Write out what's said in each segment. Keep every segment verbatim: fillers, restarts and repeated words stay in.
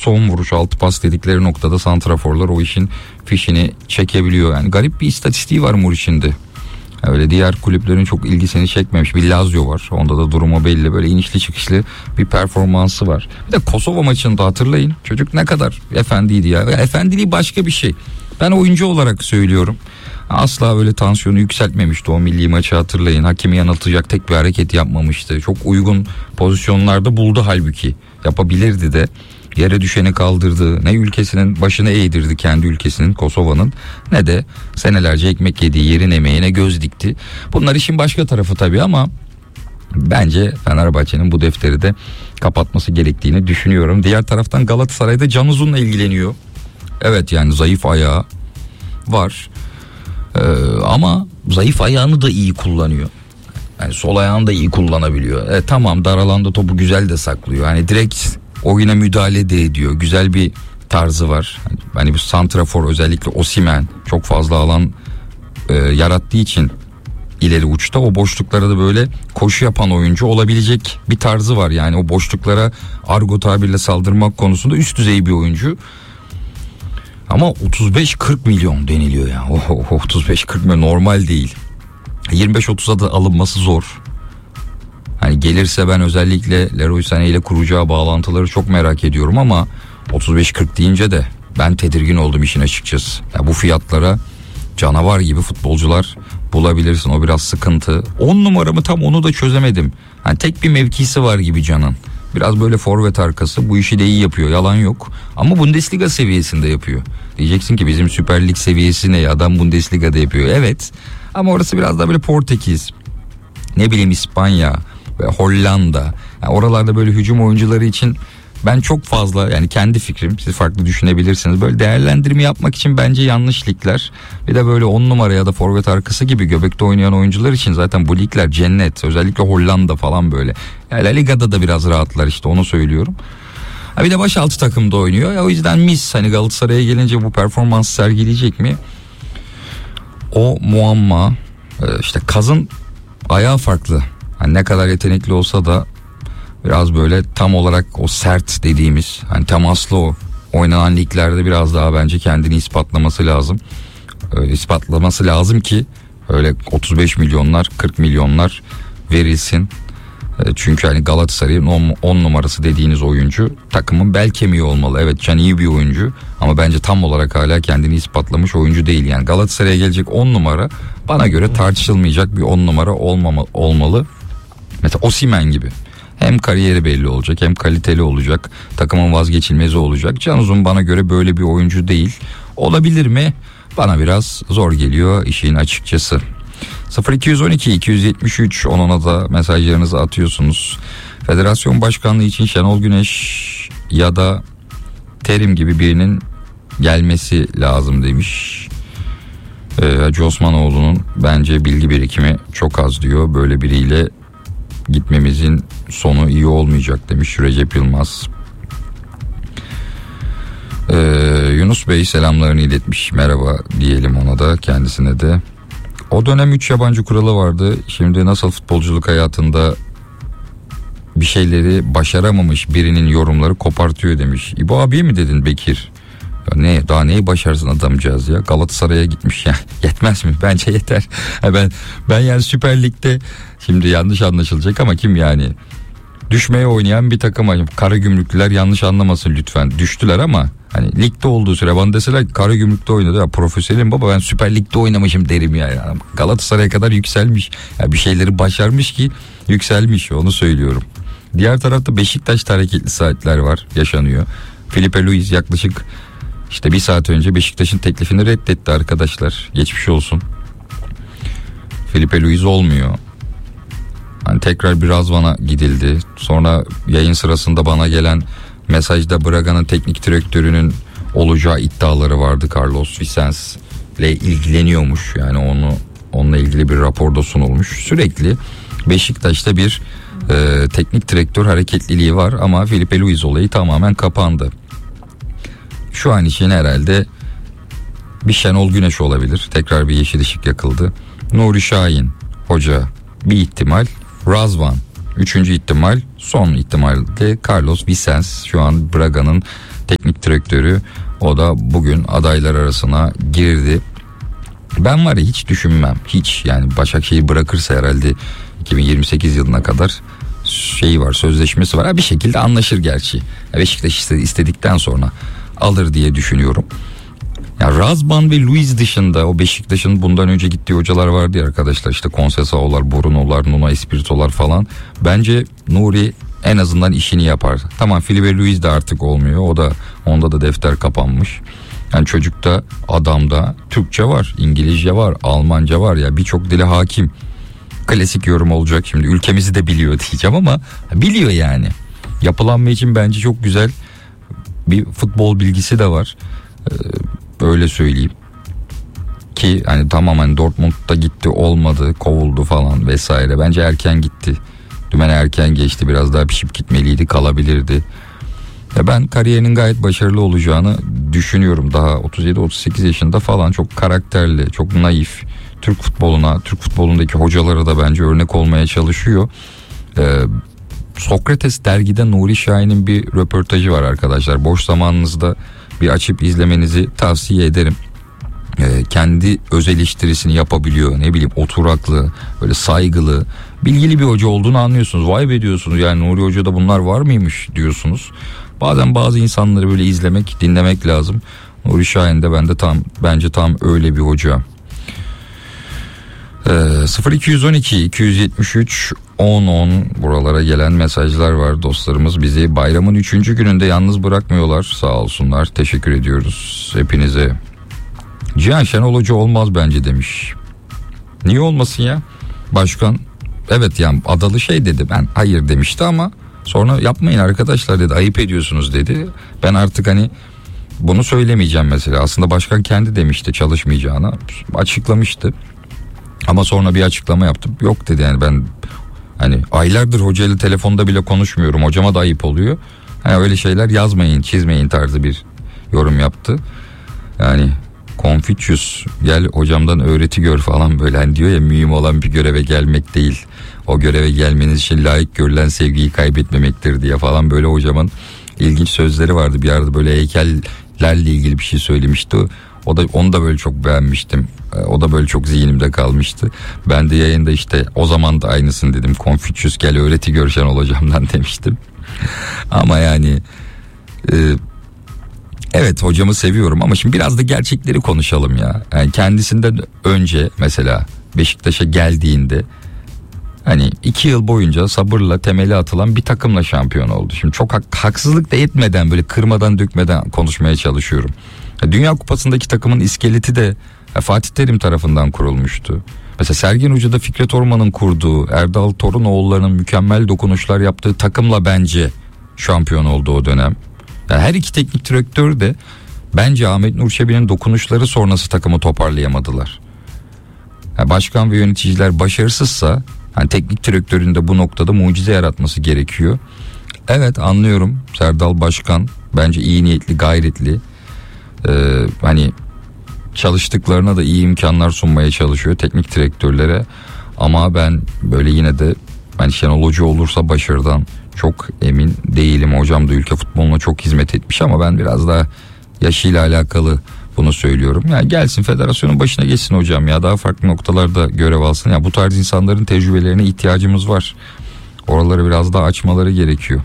son vuruş, altı pas dedikleri noktada santraforlar o işin fişini çekebiliyor. Yani garip bir istatistiği var Muriç'in de. Öyle diğer kulüplerin çok ilgisini çekmemiş. Bir Lazio var. Onda da durumu belli. Böyle inişli çıkışlı bir performansı var. Bir de Kosova maçında hatırlayın. Çocuk ne kadar efendiydi ya. Efendiliği başka bir şey. Ben oyuncu olarak söylüyorum. Asla öyle tansiyonu yükseltmemişti o milli maçı, hatırlayın. Hakemi yanıltacak tek bir hareket yapmamıştı. Çok uygun pozisyonlarda buldu halbuki. Yapabilirdi de. Yere düşeni kaldırdı. Ne ülkesinin başını eğdirdi, kendi ülkesinin, Kosova'nın, ne de senelerce ekmek yediği yerin emeğine göz dikti. Bunlar işin başka tarafı tabii ama bence Fenerbahçe'nin bu defteri de kapatması gerektiğini düşünüyorum. Diğer taraftan Galatasaray'da Can Uzun'la ilgileniyor. Evet, yani zayıf ayağı var. Ee, ama zayıf ayağını da iyi kullanıyor. Yani sol ayağını da iyi kullanabiliyor. E, tamam, dar alanda topu güzel de saklıyor. Hani direkt oyuna müdahale de ediyor. Güzel bir tarzı var. Hani bir santrafor, özellikle Osimhen çok fazla alan e, yarattığı için ileri uçta o boşluklara da böyle koşu yapan oyuncu olabilecek bir tarzı var. Yani o boşluklara argo tabirle saldırmak konusunda üst düzey bir oyuncu. Ama otuz beş kırk milyon deniliyor ya. Oh, oh, otuz beş kırk milyon normal değil. yirmi beş otuza da alınması zor. Hani gelirse ben özellikle Leroy Sané ile kuracağı bağlantıları çok merak ediyorum ama otuz beş kırk deyince de ben tedirgin oldum işin açıkçası. Ya bu fiyatlara canavar gibi futbolcular bulabilirsin, o biraz sıkıntı. on numaramı tam onu da çözemedim. Hani tek bir mevkisi var gibi Can'ın. Biraz böyle forvet arkası, bu işi de iyi yapıyor, yalan yok. Ama Bundesliga seviyesinde yapıyor. Diyeceksin ki bizim Süper Lig seviyesi ne ya, adam Bundesliga'da yapıyor. Evet, ama orası biraz daha böyle Portekiz, ne bileyim İspanya ve Hollanda. Yani oralarda böyle hücum oyuncuları için ben çok fazla, yani kendi fikrim, siz farklı düşünebilirsiniz, böyle değerlendirme yapmak için bence yanlış ligler. Bir de böyle on numara ya da forvet arkası gibi göbekte oynayan oyuncular için zaten bu ligler cennet. Özellikle Hollanda falan böyle. Yani La Liga'da da biraz rahatlar, işte onu söylüyorum. Ha bir de başaltı takımda oynuyor. Ya o yüzden mis, hani Galatasaray'a gelince bu performans sergileyecek mi? O muamma. İşte Kaz'ın ayağı farklı. Hani ne kadar yetenekli olsa da biraz böyle tam olarak o sert dediğimiz, hani temaslı o oynanan liglerde biraz daha bence kendini ispatlaması lazım. Öyle ispatlaması lazım ki öyle otuz beş milyonlar, kırk milyonlar verilsin. Çünkü hani Galatasaray'ın on numarası dediğiniz oyuncu takımın bel kemiği olmalı. Evet, Can iyi bir oyuncu ama bence tam olarak hala kendini ispatlamış oyuncu değil. Yani Galatasaray'a gelecek on numara bana göre tartışılmayacak bir on numara olmama, olmalı. Mesela Osimhen gibi. Hem kariyeri belli olacak, hem kaliteli olacak, takımın vazgeçilmezi olacak. Can Uzun bana göre böyle bir oyuncu değil. Olabilir mi? Bana biraz zor geliyor işin açıkçası. sıfır iki on iki iki yetmiş üç onuna da mesajlarınızı atıyorsunuz. Federasyon başkanlığı için Şenol Güneş ya da Terim gibi birinin gelmesi lazım demiş. Ee, Hacı Osmanoğlu'nun bence bilgi birikimi çok az diyor. Böyle biriyle gitmemizin sonu iyi olmayacak demiş Recep Yılmaz. Ee, Yunus Bey selamlarını iletmiş. Merhaba diyelim ona da, kendisine de. O dönem üç yabancı kuralı vardı. Şimdi nasıl futbolculuk hayatında bir şeyleri başaramamış birinin yorumları kopartıyor demiş. İbo abiye mi dedin Bekir? Ya ne, daha neyi başarsın adamcağız ya? Galatasaray'a gitmiş ya. Yetmez mi? Bence yeter. ben ben yani Süper Lig'de, şimdi yanlış anlaşılacak ama kim yani? Düşmeye oynayan bir takım. Karagümrüklüler yanlış anlamasın lütfen. Düştüler ama hani ligde olduğu süre bana deseler Karagümrük'te oynadı. Ya profesyonelim baba, ben Süper Lig'de oynamışım derim yani. Galatasaray'a kadar yükselmiş. Ya bir şeyleri başarmış ki yükselmiş, onu söylüyorum. Diğer tarafta Beşiktaş'ta hareketli saatler var, yaşanıyor. Felipe Luis yaklaşık işte bir saat önce Beşiktaş'ın teklifini reddetti arkadaşlar. Geçmiş olsun. Felipe Luis olmuyor. Hani tekrar bir Razvan'a gidildi. Sonra yayın sırasında bana gelen mesajda Braga'nın teknik direktörünün olacağı iddiaları vardı. Carlos Vicens ile ilgileniyormuş. Yani onu onunla ilgili bir raporda sunulmuş. Sürekli Beşiktaş'ta bir e, teknik direktör hareketliliği var ama Felipe Luis olayı tamamen kapandı. Şu an için herhalde bir Şenol Güneş olabilir. Tekrar bir yeşil ışık yakıldı. Nuri Şahin hoca bir ihtimal. Razvan üçüncü ihtimal. Son ihtimalde Carlos Vicens şu an Braga'nın teknik direktörü. O da bugün adaylar arasına girdi. Ben var ya hiç düşünmem. Hiç yani Başakşehir bırakırsa herhalde iki bin yirmi sekiz yılına kadar şeyi var, sözleşmesi var. Bir şekilde anlaşır gerçi. Beşiktaş istedikten sonra alır diye düşünüyorum. Ya Razban ve Luiz dışında o Beşiktaş'ın bundan önce gittiği hocalar vardı ya arkadaşlar, işte Conceição'lar, Bruno'lar, Nuno Espirito'lar falan. Bence Nuri en azından işini yapar. Tamam, Filipe Luiz de artık olmuyor. O da, onda da defter kapanmış. Yani çocukta, adamda Türkçe var, İngilizce var, Almanca var, ya birçok dile hakim. Klasik yorum olacak şimdi, ülkemizi de biliyor diyeceğim ama biliyor yani. Yapılanma için bence çok güzel bir futbol bilgisi de var. Ee, öyle söyleyeyim. Ki hani tamam, hani Dortmund'da gitti, olmadı, kovuldu falan vesaire. Bence erken gitti. Dümen erken geçti. Biraz daha pişip gitmeliydi, kalabilirdi. Ya ben kariyerinin gayet başarılı olacağını düşünüyorum. Daha otuz yedi otuz sekiz yaşında falan, çok karakterli, çok naif. Türk futboluna, Türk futbolundaki hocalara da bence örnek olmaya çalışıyor. Ee, Sokrates dergide Nuri Şahin'in bir röportajı var arkadaşlar. Boş zamanınızda bir açıp izlemenizi tavsiye ederim. Ee, kendi öz eleştirisini yapabiliyor. Ne bileyim, oturaklı, böyle saygılı, bilgili bir hoca olduğunu anlıyorsunuz. Vay be diyorsunuz, yani Nuri Hoca'da bunlar var mıymış diyorsunuz. Bazen bazı insanları böyle izlemek, dinlemek lazım. Nuri Şahin de bende tam, bence tam öyle bir hoca. Ee, sıfır iki on iki iki yetmiş üç on on buralara gelen mesajlar var. Dostlarımız bizi bayramın üçüncü gününde yalnız bırakmıyorlar, sağ olsunlar, teşekkür ediyoruz hepinize. Cihan Şenol Hoca olmaz bence demiş. Niye olmasın ya? Başkan evet yani Adalı şey dedi, ben hayır demişti ama sonra yapmayın arkadaşlar dedi, ayıp ediyorsunuz dedi. Ben artık hani bunu söylemeyeceğim mesela. Aslında başkan kendi demişti çalışmayacağını, açıklamıştı. Ama sonra bir açıklama yaptım. Yok dedi, yani ben hani aylardır hocayla telefonda bile konuşmuyorum. Hocama da ayıp oluyor. Hani öyle şeyler yazmayın, çizmeyin tarzı bir yorum yaptı. Yani Confucius gel hocamdan öğreti gör falan, böyle hani diyor ya, mühim olan bir göreve gelmek değil, o göreve gelmeniz için layık görülen sevgiyi kaybetmemektir diye falan, böyle hocamın ilginç sözleri vardı. Bir arada böyle heykellerle ilgili bir şey söylemişti. O da, onu da böyle çok beğenmiştim. O da böyle çok zihnimde kalmıştı. Ben de yayında işte o zaman da aynısını dedim. Confucius gel öğreti gör Şenol hocamdan demiştim. Ama yani e, evet, hocamı seviyorum ama şimdi biraz da gerçekleri konuşalım ya. Yani kendisinden önce mesela Beşiktaş'a geldiğinde hani iki yıl boyunca sabırla temeli atılan bir takımla şampiyon oldu. Şimdi çok hak, haksızlık da etmeden, böyle kırmadan dökmeden konuşmaya çalışıyorum. Dünya Kupası'ndaki takımın iskeleti de Fatih Terim tarafından kurulmuştu. Mesela Sergen Hoca'da Fikret Orman'ın kurduğu, Erdal Torunoğulları'nın mükemmel dokunuşlar yaptığı takımla bence şampiyon oldu o dönem. Yani her iki teknik direktör de bence Ahmet Nur Çebi'nin dokunuşları sonrası takımı toparlayamadılar. Yani başkan ve yöneticiler başarısızsa hani teknik direktörün de bu noktada mucize yaratması gerekiyor. Evet, anlıyorum, Serdal Başkan bence iyi niyetli, gayretli. Ee, hani çalıştıklarına da iyi imkanlar sunmaya çalışıyor teknik direktörlere. Ama ben böyle yine de hani Şenol Hoca olursa başarıdan çok emin değilim. Hocam da ülke futboluna çok hizmet etmiş ama ben biraz daha yaşıyla alakalı bunu söylüyorum. Yani gelsin, federasyonun başına geçsin hocam ya, daha farklı noktalarda görev alsın. Ya bu tarz insanların tecrübelerine ihtiyacımız var. Oraları biraz daha açmaları gerekiyor.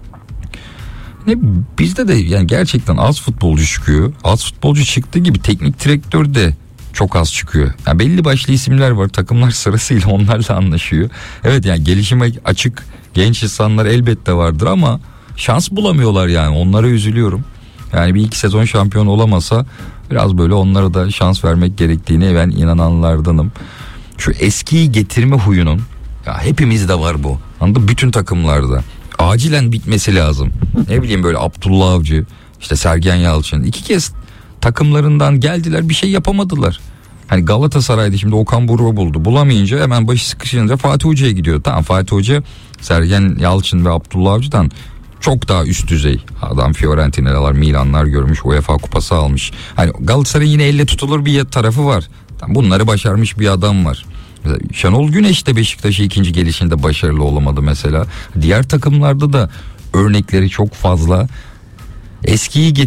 Ne, bizde de yani gerçekten az futbolcu çıkıyor. Az futbolcu çıktığı gibi teknik direktör de çok az çıkıyor. Yani belli başlı isimler var, takımlar sırasıyla onlarla anlaşıyor. Evet, yani gelişime açık genç insanlar elbette vardır ama şans bulamıyorlar, yani onlara üzülüyorum. Yani bir iki sezon şampiyon olamasa biraz böyle onlara da şans vermek gerektiğine ben inananlardanım. Şu eskiyi getirme huyunun, ya hepimizde var bu. Anladın? Bütün takımlarda. Acilen bitmesi lazım. Ne bileyim, böyle Abdullah Avcı, işte Sergen Yalçın iki kez takımlarından geldiler, bir şey yapamadılar. Hani Galatasaray'da şimdi Okan Buruk'u buldu. Bulamayınca hemen başı sıkışınca Fatih Hoca'ya gidiyor. Tamam, Fatih Hoca Sergen Yalçın ve Abdullah Avcı'dan çok daha üst düzey. Adam Fiorentina'lar, Milanlar görmüş, UEFA kupası almış. Hani Galatasaray'ın yine elle tutulur bir tarafı var. Bunları başarmış bir adam var. Şenol Güneş de Beşiktaş'ı ikinci gelişinde başarılı olamadı mesela. Diğer takımlarda da örnekleri çok fazla. Eskiyi